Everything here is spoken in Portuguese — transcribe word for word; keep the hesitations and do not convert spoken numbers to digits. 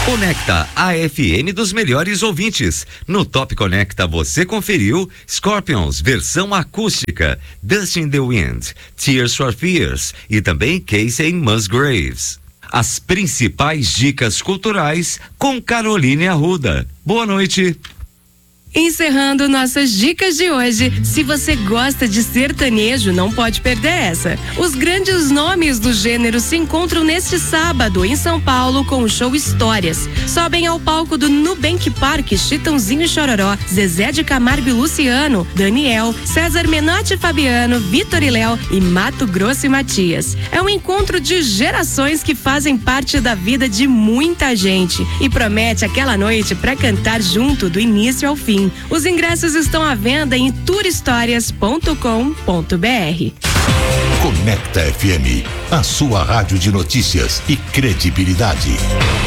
Conecta, a F M dos melhores ouvintes. No Top Conecta você conferiu Scorpions, versão acústica, Dust in the Wind, Tears for Fears e também Casey Musgraves. As principais dicas culturais com Caroline Arruda. Boa noite. Encerrando nossas dicas de hoje, se você gosta de sertanejo, não pode perder essa. Os grandes nomes do gênero se encontram neste sábado em São Paulo com o show Histórias. Sobem ao palco do Nubank Park Chitãozinho e Chororó, Zezé de Camargo e Luciano, Daniel, César Menotti e Fabiano, Vitor e Léo e Mato Grosso e Matias. É um encontro de gerações que fazem parte da vida de muita gente e promete aquela noite para cantar junto do início ao fim. Os ingressos estão à venda em tour histórias ponto com ponto br. Conecta F M, a sua rádio de notícias e credibilidade.